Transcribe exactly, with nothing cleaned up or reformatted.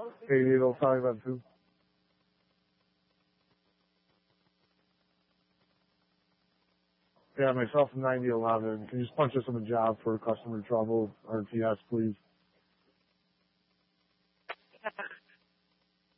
eighty-eight oh five on two. Yeah, myself from ninety eleven. Can you just punch us in the job for customer trouble, R T S, please?